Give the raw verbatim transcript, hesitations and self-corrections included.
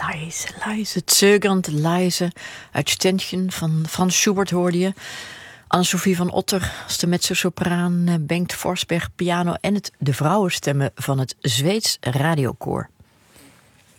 Leise, leise, zögerend leise. Uit Ständchen van Frans Schubert hoorde je. Anne-Sophie van Otter als de mezzosopraan, Bengt Forsberg piano en het, de vrouwenstemmen van het Zweeds radiokoor.